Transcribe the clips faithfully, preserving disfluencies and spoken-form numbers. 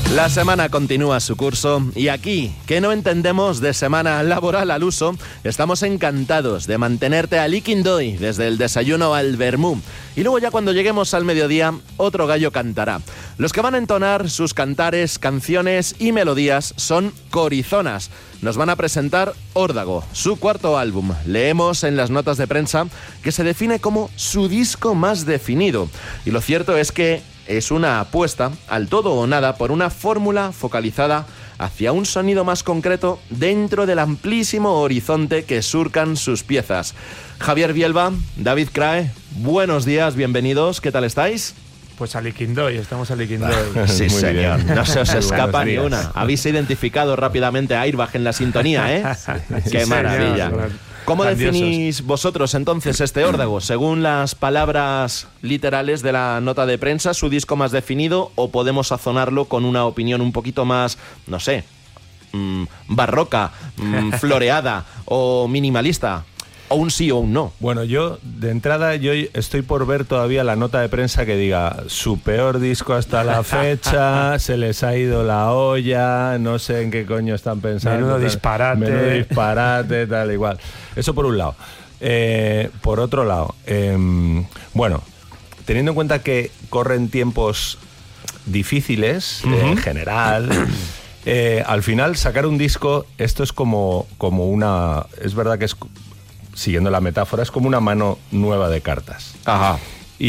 La semana continúa su curso y aquí, que no entendemos de semana laboral al uso, estamos encantados de mantenerte al Ikindoy desde el desayuno al vermú. Y luego ya cuando lleguemos al mediodía, otro gallo cantará. Los que van a entonar sus cantares, canciones y melodías son Corizonas. Nos van a presentar Órdago, su cuarto álbum. Leemos en las notas de prensa que se define como su disco más definido. Y lo cierto es que es una apuesta al todo o nada por una fórmula focalizada hacia un sonido más concreto dentro del amplísimo horizonte que surcan sus piezas. Javier Bielba, David Crae, buenos días, bienvenidos, ¿qué tal estáis? Pues al Ikindoy, estamos al Ikindoy. Sí, Muy señor, bien. no se os escapa ni días. una. Habéis identificado rápidamente a Airbag en la sintonía, ¿eh? ¡Qué Sí, maravilla! señor. ¿Cómo Grandiosos. definís vosotros entonces este Órdago? Según las palabras literales de la nota de prensa, ¿su disco más definido o podemos sazonarlo con una opinión un poquito más, no sé, mmm, barroca, mmm, floreada o minimalista? O un sí o un no. Bueno, yo de entrada yo estoy por ver todavía la nota de prensa que diga su peor disco hasta la fecha, se les ha ido la olla, no sé en qué coño están pensando. Menudo tal, disparate. Menudo disparate, tal igual. Eso por un lado. Eh, por otro lado, eh, bueno, teniendo en cuenta que corren tiempos difíciles, uh-huh. eh, en general... Eh, al final sacar un disco, esto es como, como una... Es verdad que es... Siguiendo la metáfora, es como una mano nueva de cartas. Ajá.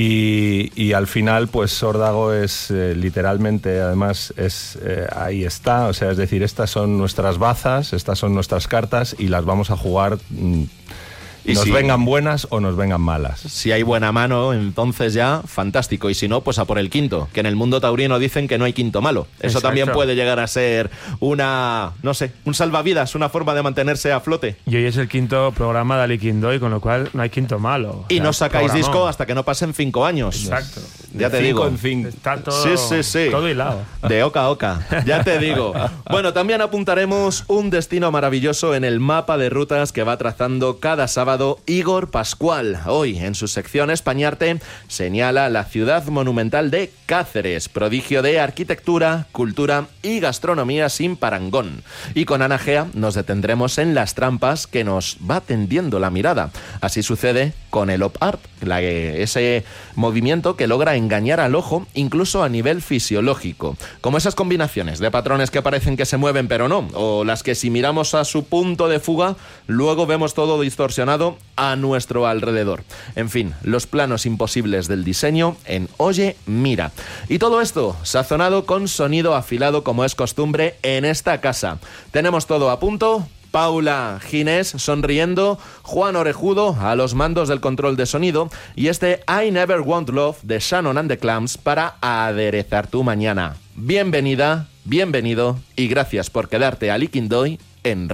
Y, y al final, pues Órdago es eh, literalmente, además, es eh, ahí está. O sea, es decir, estas son nuestras bazas, estas son nuestras cartas y las vamos a jugar... Mm, Y nos si, vengan buenas o nos vengan malas. Si hay buena mano, entonces ya, fantástico. Y si no, pues a por el quinto. Que en el mundo taurino dicen que no hay quinto malo. Eso Exacto. también puede llegar a ser una, no sé, un salvavidas, una forma de mantenerse a flote. Y hoy es el quinto programa de Ikindoy, con lo cual no hay quinto malo. Y O sea, no sacáis programón. disco hasta que no pasen cinco años. Exacto. Ya te Cinco digo. en cinco. Está todo, Sí, sí, sí. todo hilado. De oca a oca, ya te digo. Bueno, también apuntaremos un destino maravilloso en el mapa de rutas que va trazando cada sábado Igor Pascual. Hoy, en su sección Españarte, señala la ciudad monumental de Cáceres, prodigio de arquitectura, cultura y gastronomía sin parangón. Y con Ana Gea nos detendremos en las trampas que nos va tendiendo la mirada. Así sucede con el op art, la, ese movimiento que logra engañar al ojo incluso a nivel fisiológico. Como esas combinaciones de patrones que parecen que se mueven pero no, o las que si miramos a su punto de fuga, luego vemos todo distorsionado a nuestro alrededor. En fin, los planos imposibles del diseño en Oye, Mira. Y todo esto sazonado con sonido afilado como es costumbre en esta casa. Tenemos todo a punto. Paula Ginés sonriendo, Juan Orejudo a los mandos del control de sonido y este I Never Want Love de Shannon and the Clams para aderezar tu mañana. Bienvenida, bienvenido y gracias por quedarte al Ikindoy en